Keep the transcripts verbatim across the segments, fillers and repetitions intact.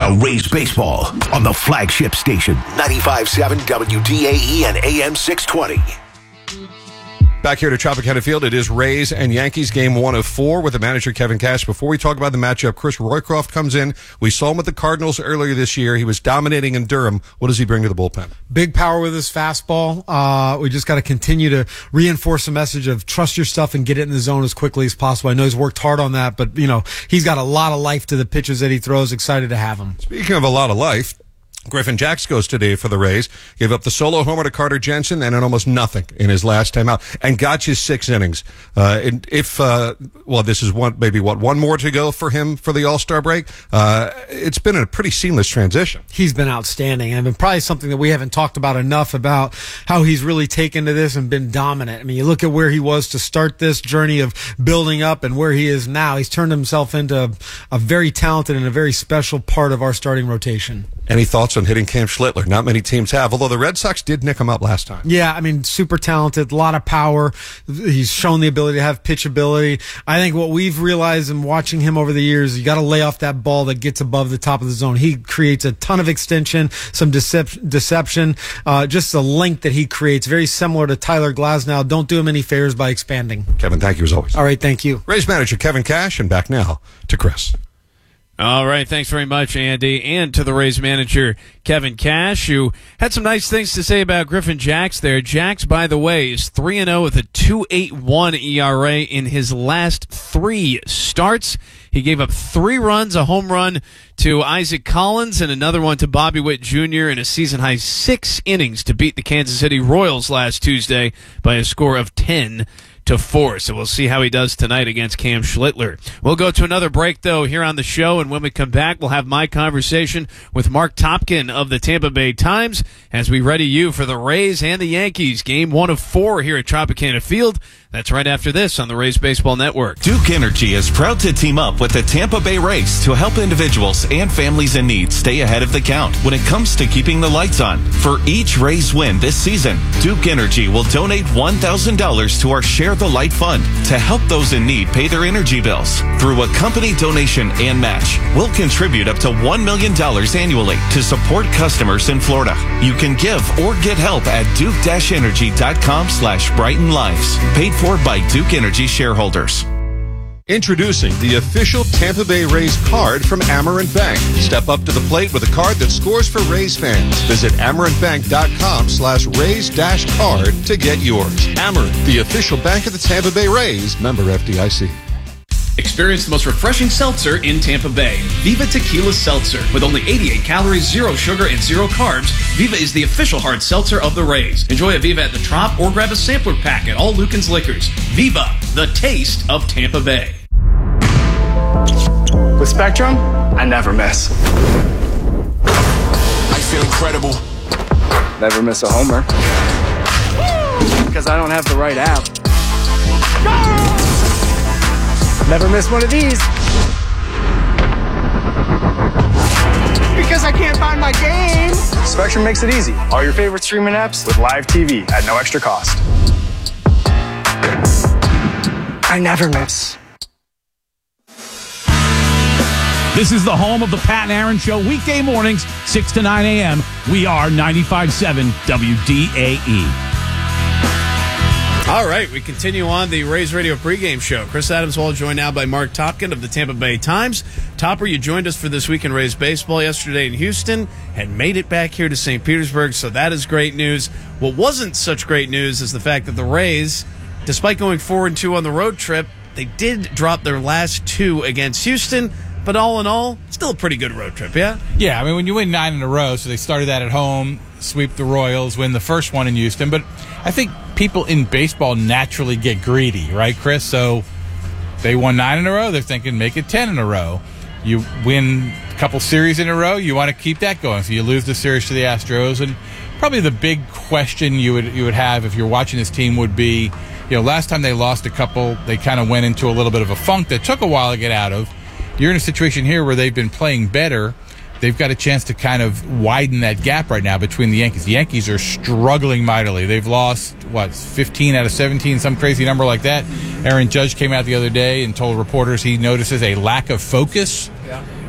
now Rays baseball on the flagship station, ninety-five point seven W D A E and A M six twenty. Back here to Tropicana Field, it is Rays and Yankees, game one of four with the manager Kevin Cash. Before we talk about the matchup, Chris Roycroft comes in. We saw him with the Cardinals earlier this year. He was dominating in Durham. What does he bring to the bullpen? Big power with his fastball. Uh, we just got to continue to reinforce the message of trust your stuff and get it in the zone as quickly as possible. I know he's worked hard on that, but, you know, he's got a lot of life to the pitches that he throws. Excited to have him. Speaking of a lot of life, Griffin Jax goes today for the Rays. Gave up the solo homer to Carter Jensen and an almost nothing in his last time out, and got you six innings. Uh, and if uh, well, this is one maybe what one more to go for him for the All-Star break. Uh, it's been a pretty seamless transition. He's been outstanding. I mean, probably something that we haven't talked about enough about how he's really taken to this and been dominant. I mean, you look at where he was to start this journey of building up and where he is now. He's turned himself into a, a very talented and a very special part of our starting rotation. Any thoughts on hitting Cam Schlittler? Not many teams have, although the Red Sox did nick him up last time. Yeah, I mean, super talented, a lot of power. He's shown the ability to have pitch ability. I think what we've realized in watching him over the years, you got to lay off that ball that gets above the top of the zone. He creates a ton of extension, some decep- deception, uh, just the length that he creates, very similar to Tyler Glasnow. Don't do him any favors by expanding. Kevin, thank you as always. All right, thank you. Rays manager Kevin Cash, and back now to Chris. All right, thanks very much, Andy, and to the Rays manager, Kevin Cash, who had some nice things to say about Griffin Jax there. Jax, by the way, is three and oh with a two point eight one E R A in his last three starts. He gave up three runs, a home run to Isaac Collins and another one to Bobby Witt Junior in a season-high six innings to beat the Kansas City Royals last Tuesday by a score of ten to four. So we'll see how he does tonight against Cam Schlittler. We'll go to another break, though, here on the show, and when we come back, we'll have my conversation with Mark Topkin of the Tampa Bay Times as we ready you for the Rays and the Yankees, game one of four here at Tropicana Field. That's right after this on the Rays Baseball Network. Duke Energy is proud to team up with the Tampa Bay Rays to help individuals and families in need stay ahead of the count when it comes to keeping the lights on. For each Rays win this season, Duke Energy will donate one thousand dollars to our Share the Light Fund to help those in need pay their energy bills. Through a company donation and match, we'll contribute up to one million dollars annually to support customers in Florida. You can give or get help at duke energy dot com slash brighten lives. Paid for by Duke Energy shareholders. Introducing the official Tampa Bay Rays card from Amerant Bank. Step up to the plate with a card that scores for Rays fans. Visit amerant bank dot com slash Rays dash card to get yours. Amerant, the official bank of the Tampa Bay Rays. Member F D I C. Experience the most refreshing seltzer in Tampa Bay. Viva Tequila Seltzer. With only eighty-eight calories, zero sugar, and zero carbs, Viva is the official hard seltzer of the Rays. Enjoy a Viva at the Trop or grab a sampler pack at all Lucan's Liquors. Viva, the taste of Tampa Bay. With Spectrum, I never miss. I feel incredible. Never miss a homer. Because I don't have the right app. Go! Never miss one of these. Because I can't find my game. Spectrum makes it easy. All your favorite streaming apps with live T V at no extra cost. I never miss. This is the home of the Pat and Aaron Show, weekday mornings, six to nine a.m. We are ninety-five point seven W D A E. All right, we continue on the Rays Radio pregame show. Chris Adams-Wall joined now by Mark Topkin of the Tampa Bay Times. Topper, you joined us for This Week in Rays Baseball yesterday in Houston and made it back here to Saint Petersburg, so that is great news. What wasn't such great news is the fact that the Rays, despite going four and two on the road trip, they did drop their last two against Houston. But all in all, still a pretty good road trip, yeah? Yeah, I mean, when you win nine in a row, so they started that at home, sweep the Royals, win the first one in Houston. But I think people in baseball naturally get greedy, right, Chris? So they won nine in a row, they're thinking make it ten in a row. You win a couple series in a row, you want to keep that going. So you lose the series to the Astros. And probably the big question you would you would have if you're watching this team would be, you know, last time they lost a couple, they kind of went into a little bit of a funk that took a while to get out of. You're in a situation here where they've been playing better. They've got a chance to kind of widen that gap right now between the Yankees. The Yankees are struggling mightily. They've lost, what, fifteen out of seventeen, some crazy number like that. Aaron Judge came out the other day and told reporters he notices a lack of focus. Yeah.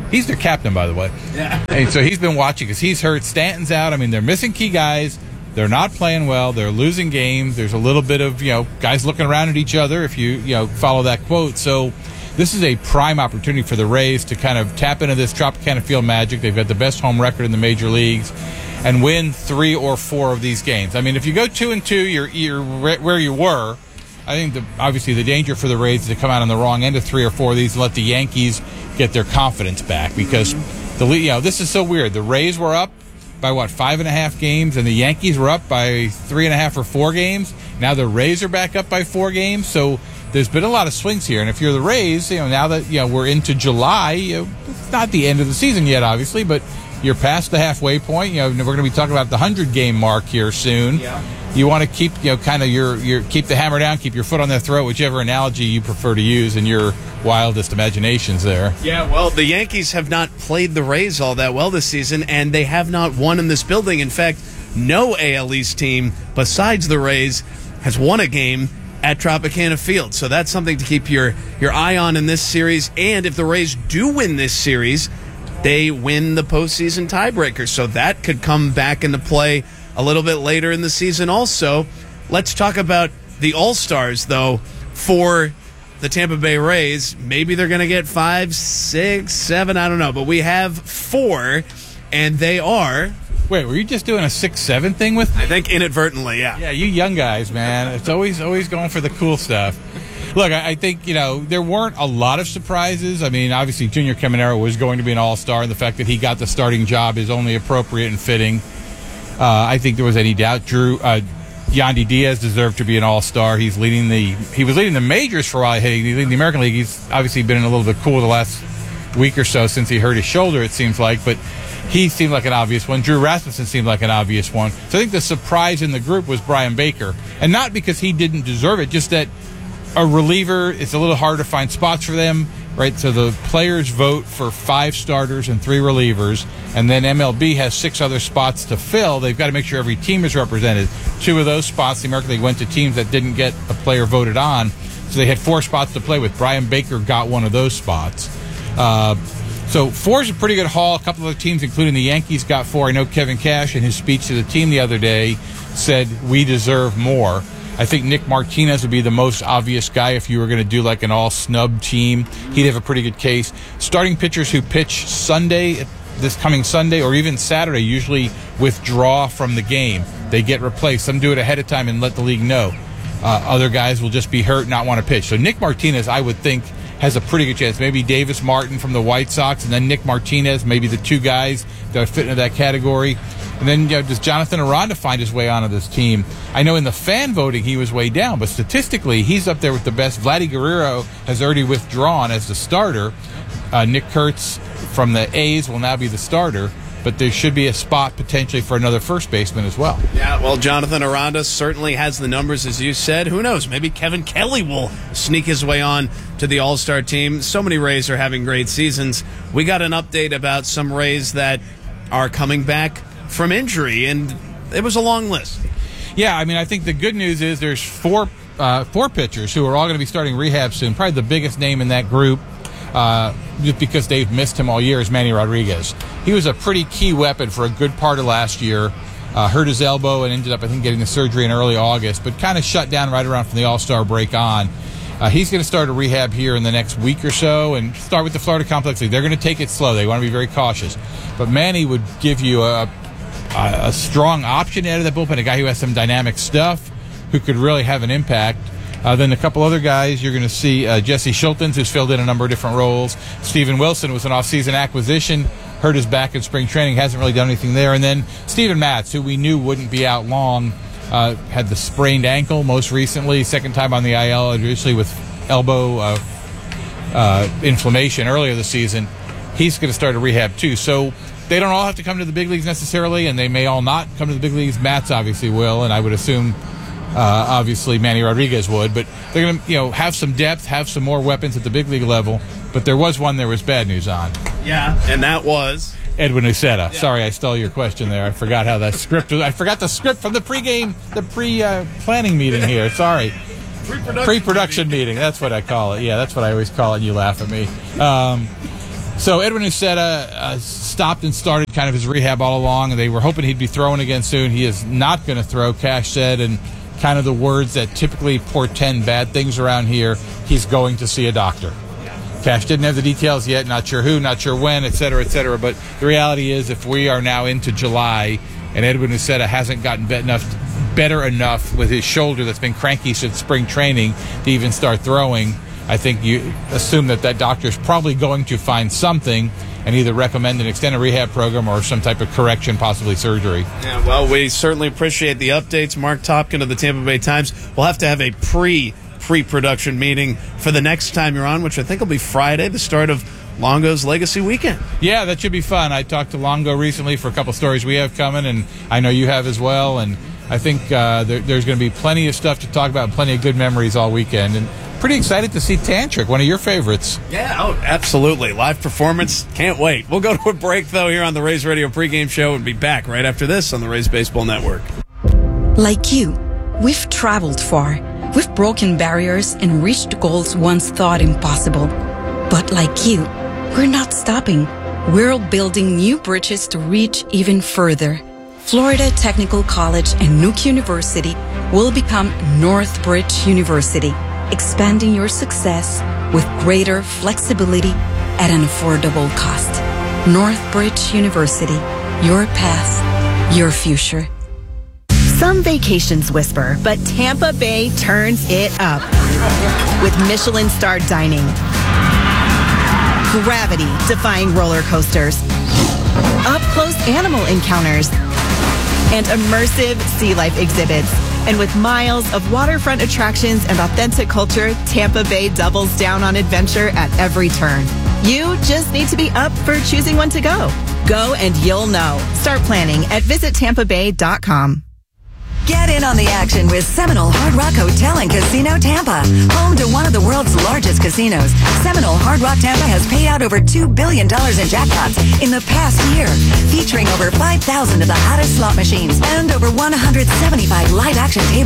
He's their captain, by the way. Yeah. And so he's been watching because he's hurt. Stanton's out. I mean, they're missing key guys. They're not playing well. They're losing games. There's a little bit of, you know, guys looking around at each other if you, you know, follow that quote. So this is a prime opportunity for the Rays to kind of tap into this Tropicana Field magic. They've got the best home record in the major leagues and win three or four of these games. I mean, if you go two and two, you're, you're where you were. I think the, obviously the danger for the Rays is to come out on the wrong end of three or four of these and let the Yankees get their confidence back because the you know this is so weird. The Rays were up by what five and a half games, and the Yankees were up by three and a half or four games. Now the Rays are back up by four games. So there's been a lot of swings here. And if you're the Rays, you know now that you know we're into July, you know, it's not the end of the season yet, obviously, but you're past the halfway point. You know we're going to be talking about the hundred game mark here soon. Yeah. You want to keep, you know, kind of your, your keep the hammer down, keep your foot on their throat, whichever analogy you prefer to use in your wildest imaginations there. Yeah, well, the Yankees have not played the Rays all that well this season, and they have not won in this building. In fact, no A L East team besides the Rays has won a game at Tropicana Field. So that's something to keep your, your eye on in this series. And if the Rays do win this series, they win the postseason tiebreaker. So that could come back into play a little bit later in the season also. Let's talk about the All-Stars, though, for the Tampa Bay Rays. Maybe they're going to get five, six, seven, I don't know. But we have four, and they are... Wait, were you just doing a six seven thing with me? I think inadvertently, yeah. Yeah, you young guys, man. It's always always going for the cool stuff. Look, I, I think, you know, there weren't a lot of surprises. I mean, obviously, Junior Caminero was going to be an All-Star, and the fact that he got the starting job is only appropriate and fitting. Uh, I think there was any doubt. Drew uh, Yandy Diaz deserved to be an All-Star. He's leading the he was leading the majors for a while. He's leading the American League. He's obviously been in a little bit cool the last week or so since he hurt his shoulder, it seems like. But he seemed like an obvious one. Drew Rasmussen seemed like an obvious one. So I think the surprise in the group was Brian Baker, and not because he didn't deserve it, just that a reliever, it's a little hard to find spots for them. Right, so the players vote for five starters and three relievers, and then M L B has six other spots to fill. They've got to make sure every team is represented. Two of those spots, the American League went to teams that didn't get a player voted on, so they had four spots to play with. Brian Baker got one of those spots. Uh, so four is a pretty good haul. A couple of other teams, including the Yankees, got four. I know Kevin Cash, in his speech to the team the other day, said, "We deserve more." I think Nick Martinez would be the most obvious guy if you were going to do like an all-snub team. He'd have a pretty good case. Starting pitchers who pitch Sunday, this coming Sunday, or even Saturday, usually withdraw from the game. They get replaced. Some do it ahead of time and let the league know. Uh, other guys will just be hurt, not want to pitch. So Nick Martinez, I would think, has a pretty good chance. Maybe Davis Martin from the White Sox, and then Nick Martinez, maybe the two guys that fit into that category. And then, you know, does Jonathan Aranda find his way onto this team? I know in the fan voting he was way down, but statistically he's up there with the best. Vladdy Guerrero has already withdrawn as the starter. Uh, Nick Kurtz from the A's will now be the starter, but there should be a spot potentially for another first baseman as well. Yeah, well, Jonathan Aranda certainly has the numbers, as you said. Who knows? Maybe Kevin Kelly will sneak his way on to the All-Star team. So many Rays are having great seasons. We got an update about some Rays that are coming back from injury, and it was a long list. Yeah, I mean, I think the good news is there's four uh, four pitchers who are all going to be starting rehab soon. Probably the biggest name in that group, uh, just because they've missed him all year, is Manny Rodriguez. He was a pretty key weapon for a good part of last year. Uh, hurt his elbow and ended up, I think, getting the surgery in early August, but kind of shut down right around from the All-Star break on. Uh, he's going to start a rehab here in the next week or so and start with the Florida Complex League. They're going to take it slow. They want to be very cautious. But Manny would give you a a strong option out of the bullpen, a guy who has some dynamic stuff, who could really have an impact. Uh, then a couple other guys, you're going to see uh, Jesse Schultens, who's filled in a number of different roles. Steven Wilson was an off-season acquisition, hurt his back in spring training, hasn't really done anything there. And then Steven Matz, who we knew wouldn't be out long, uh, had the sprained ankle most recently, second time on the I L, initially with elbow uh, uh, inflammation earlier this season. He's going to start a rehab too. So they don't all have to come to the big leagues necessarily, and they may all not come to the big leagues. Matz obviously will, and I would assume uh, obviously Manny Rodriguez would. But they're going to, you know, have some depth, have some more weapons at the big league level. But there was one there was bad news on. Yeah, and that was Edwin Uceta. Yeah. Sorry, I stole your question there. I forgot how that script was. I forgot the script from the pregame, the pre-planning uh, meeting here. Sorry. Pre-production, Pre-production meeting. meeting. That's what I call it. Yeah, that's what I always call it. You laugh at me. Um, So Edwin Uceta uh, stopped and started kind of his rehab all along, and they were hoping he'd be throwing again soon. He is not going to throw, Cash said, and kind of the words that typically portend bad things around here, he's going to see a doctor. Cash didn't have the details yet, not sure who, not sure when, et cetera, et cetera. But the reality is if we are now into July and Edwin Uceta hasn't gotten bet enough, better enough with his shoulder that's been cranky since spring training to even start throwing, I think you assume that that doctor is probably going to find something and either recommend an extended rehab program or some type of correction, possibly surgery. Yeah, well, we certainly appreciate the updates. Mark Topkin of the Tampa Bay Times. We'll have to have a pre, pre-production meeting for the next time you're on, which I think will be Friday, the start of Longo's Legacy Weekend. Yeah, that should be fun. I talked to Longo recently for a couple stories we have coming, and I know you have as well, and I think uh, there, there's going to be plenty of stuff to talk about and plenty of good memories all weekend. And pretty excited to see Tantric, one of your favorites. Yeah, oh, absolutely. Live performance. Can't wait. We'll go to a break, though, here on the Rays Radio pregame show and be back right after this on the Rays Baseball Network. Like you, we've traveled far. We've broken barriers and reached goals once thought impossible. But like you, we're not stopping. We're building new bridges to reach even further. Florida Technical College and Nuke University will become Northbridge University, expanding your success with greater flexibility at an affordable cost. Northbridge University, your path, your future. Some vacations whisper, but Tampa Bay turns it up with Michelin-starred dining, gravity-defying roller coasters, up-close animal encounters, and immersive sea life exhibits. And with miles of waterfront attractions and authentic culture, Tampa Bay doubles down on adventure at every turn. You just need to be up for choosing one to go. Go and you'll know. Start planning at visit tampa bay dot com. Get in on the action with Seminole Hard Rock Hotel and Casino Tampa. Home to one of the world's largest casinos, Seminole Hard Rock Tampa has paid out over two billion dollars in jackpots in the past year, featuring over five thousand of the hottest slot machines and over one hundred seventy-five live action tables